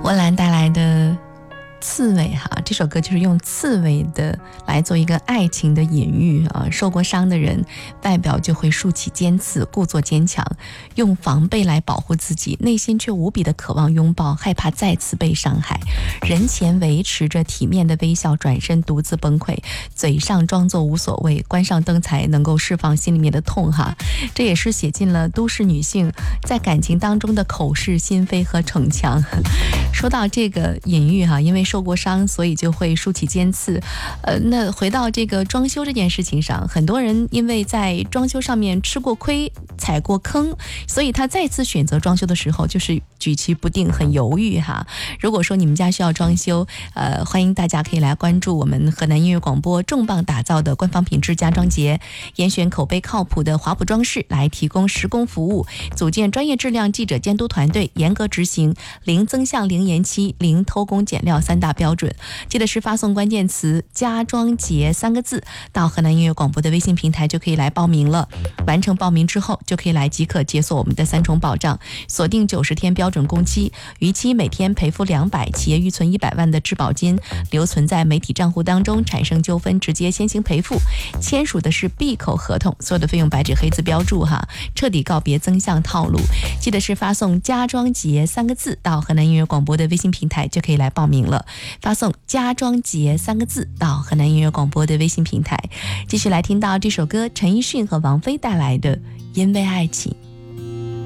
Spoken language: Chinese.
温岚带来的刺猬哈，这首歌就是用刺猬的来做一个爱情的隐喻啊。受过伤的人外表就会竖起尖刺，故作坚强，用防备来保护自己，内心却无比的渴望拥抱，害怕再次被伤害。人前维持着体面的微笑，转身独自崩溃，嘴上装作无所谓，关上灯才能够释放心里面的痛哈。这也是写进了都市女性在感情当中的口是心非和逞强。说到这个隐喻哈，因为受过伤，所以就会竖起尖刺。那回到这个装修这件事情上，很多人因为在装修上面吃过亏、踩过坑，所以他再次选择装修的时候就是举棋不定，很犹豫哈。如果说你们家需要装修，欢迎大家可以来关注我们河南音乐广播重磅打造的官方品质家装节，严选口碑靠谱的华普装饰来提供施工服务，组建专业质量记者监督团队，严格执行零增项、零延期、零偷工减料3大标准。记得是发送关键词家装节3个字到河南音乐广播的微信平台就可以来报名了。完成报名之后就可以来即可解锁我们的3重保障，锁定90天标准工期，逾期每天赔付200，企业预存100万的质保金留存在媒体账户当中，产生纠纷直接先行赔付。签署的是闭口合同，所有的费用白纸黑字标注哈，彻底告别增项套路。记得是发送家装节3个字到河南音乐广播的微信平台就可以来报名了。发送家装节3个字到河南音乐广播的微信平台。继续来听到这首歌，陈奕迅和王菲带来的《因为爱情》。